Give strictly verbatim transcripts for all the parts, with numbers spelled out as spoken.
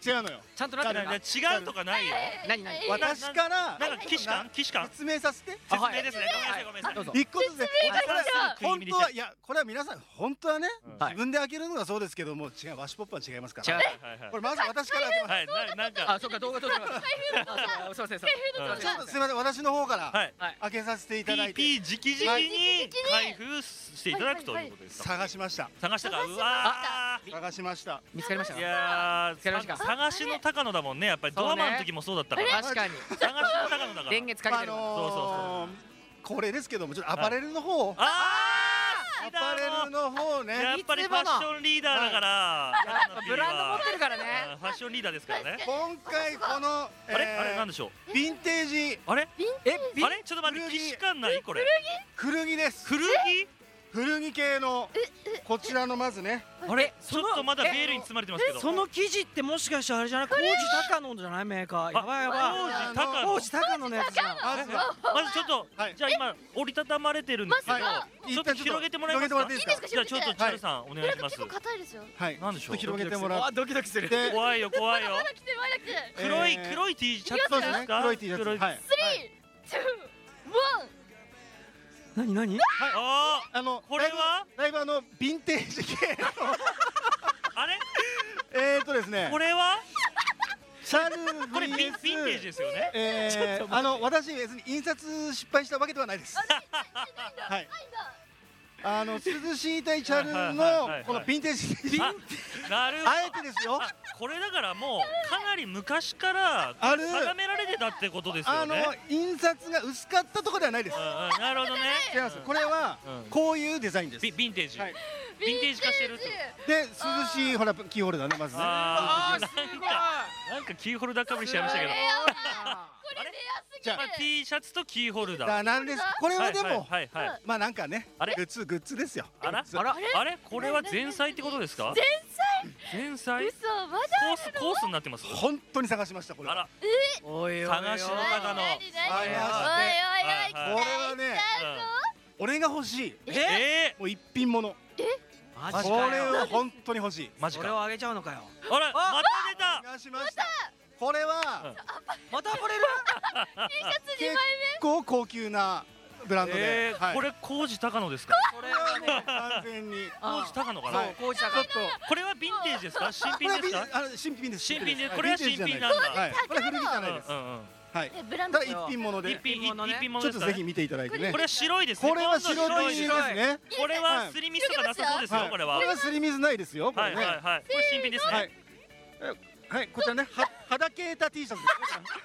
違うのよ。 ちゃんとなってるんだ。 違うとかないよ。 何何？ 私からなんか騎士官騎士官説明させて。 説明ですね。ごめんなさいごめんなさい。 どうぞ。 一個ずつね。本当はいいやこれは皆さん本当はね自分で開けるのがそうですけども違うワシポップは違いますから。 違う。 これまず私から開けます。 はいなんかあ、そうか動画撮ってます。あ、すいません。すいません。 ちょっとすみません私の方からはい開けさせていただいてピーピー 直々に開封していただくということですか。 探しました。 探したか。うわ探しました。 見つかりましたー。いや疲れましたー探しの高野だもんね。やっぱりドアマンの時もそうだったから。 確かに。 探しの高野だから。 電源かけてる。 あのそうそうそうこれですけどもちょっとアパレルの方をあアパレルの方やねっぱりファッションリーダーだからブランド持ってるからね。 ファッションリーダーですからね。 今回このあれあれなんでしょう。 ヴィンテージあれえ、 あれちょっと待って騎士官ないこれ。 古着です古着古着系のこちらのまずねあれ、 ちょっとまだベールに包まれてますけど。 その生地ってもしかしてあれじゃない？コウジ高野じゃないメーカー。やばいやばい。 コウジ高野コウジ高野のやつじゃん。 まずはまずちょっとはいじゃあ今折りたたまれてるんですけどはいちょっと広げてもらえますか。 広げてもらっていいですかじゃあちょっとチャルさんお願いします。 結構硬いですよ。 はいなんでしょう。 ちょっと広げてもらっあ、ドキドキする。 て怖いよ怖いよ。 まだ来てるまだ来てる。 黒いえー黒い T シャツそうでか。 ですすね黒い T シャツはいスリー、ツー、ワン。 何何？ ああのこれはだいぶあのヴィンテージ系のあれえーとですねこれはシャルこれヴィンブイエスヴィンテージですよね。 えーあの私別に印刷失敗したわけではないですはいあの涼しいたいチャルはいはいはいのはいこのヴィンテージあなるほど。 あえてですよあこれだからもうかなり昔からある定められてたってことですあのよね。 印刷が薄かったとかではないですうんうんなるほどね。 違いますこれはうんこういうデザインですヴィヴィンテージ。 はいヴィンテージ化してるって。 で涼しいほらキーホルダーねまずねあーあー、すなんごい。 かなんかキーホルダーかぶりしちゃいましたけど。 これレアすぎる。 じゃあ T シャツとキーホルダー。 だなんですこれはでもはいはいはい。 まあなんかねあれグッズグッズですよあらグッズあらあれこれは前菜ってことですか。前菜。 嘘まだコースコースになってます。 本当に探しましたこれあらおいおいおい。 探しの高野。 何何ありましておいおいおいはいこれはね俺が欲しいええもう一品物マこジかよ。 れは本当に欲しいマジか。 それをあげちゃうのかよ。 あらまた出た。 探しましたこれはまたこれる？ 結構高級なブランドえー、 ではいこれ工事高野ですか。 これはね。 完全に工事高野かはな。 いコウジ高野ちょっ。とこれはヴィンテージですか。新これはビン品ですか。 あの新品です新品ではいこれは新品なんだ。 はいこれは古着じゃないですうんうんうん。 はいえブランドただ一品物で一品一物ね一品物ですかね。 ちょっとぜひ見ていただいてねこれは白いですね。 これは白今度と白ですねこれはすり水とかなさそうですよ。これは。 これはすり水ないですよこはいれねはいはい。これ新品ですはいね。 えはいこちらねは肌ケータ T シャツですね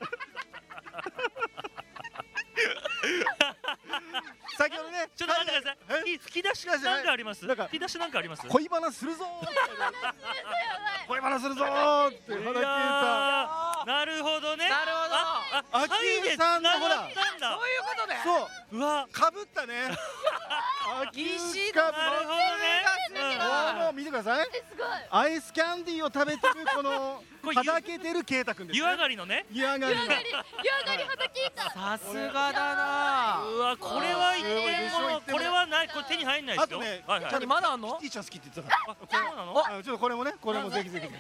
先ほどねちょっと待ってください。吹き出しなんかあります。 なんか吹き出しなんかあります。 恋バナするぞー恋バナするぞーって肌ケータいやーなるほどね。 なるほど。 あ、 あはいできえさんのほら繋がったんだ。 そういうことで。 そううわ、 かぶったね石かぶなるほどね。 この見てくださいえすごい。 アイスキャンディーを食べてるこのこれはだけてるケイタくんです湯上がりのね。 湯上がりの湯上がり肌聞いた。 さすがだな。 うわ、これは一すごいでしょ点物。これはない、これ手に入んないですよ。 あとねはいはい。 何まだあんの？ キティちゃん好きって言ってたかあ、そうなの？ らあちょっとこれもねこれもぜひぜひ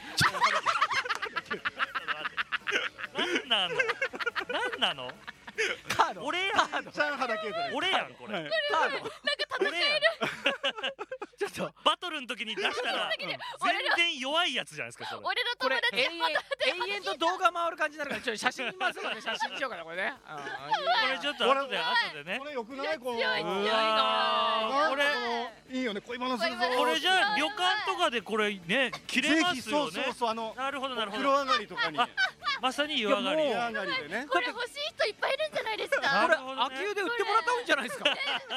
なんなの？なんなの？ カード。 俺やん。 ちゃん肌ケイタです俺やんこれ。 はいカード。 俺やん。 ちょっとバトルの時に出したら全然弱いやつじゃないですかそれ。 俺のこれ友達永遠永遠と動画回る感じになるからちょっと写真見ますので写真しようかなこれね。 これちょっと後で後でねこ。れよくないこの強い強いうわーこれいいよね恋バナするぞこれじゃあ旅館とかでこれね切れまぜひそうすよね。 そうそうあのなるほどなるほ風呂ど。 上がりとかにまさに湯上がり。 湯上がりでねこれ欲しい人いっぱいいるんじゃないですか。 これなるほどね秋湯で売ってもらった方がいいんじゃないですか。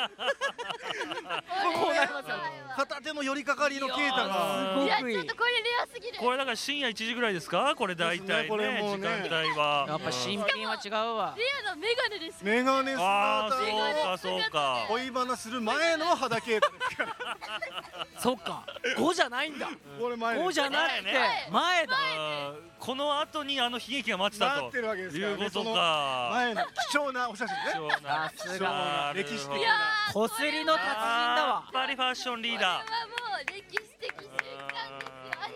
こうなりますよ片手の寄りかかりのケイタいがやいやちょっとこれレアすぎる。 これだから深夜いちじぐらいですかこれ大体ですねこれね時もうね間帯は。 やっぱ新品は違うわ。 レアなメガネです。 メガネああ姿そうかそうか。 恋バナする前の肌ケイタですからそっか。ごじゃないんだ。 これ前ごじゃなくてね前だ。 あーこの後にあの悲劇が待ってたと待ってるわけですからねいうことそのか。 前の貴重なお写真ね貴重なさすが歴史的いやこすりの達人だわやっ。ぱりファッションリーダー。 これはもう歴史的瞬間です。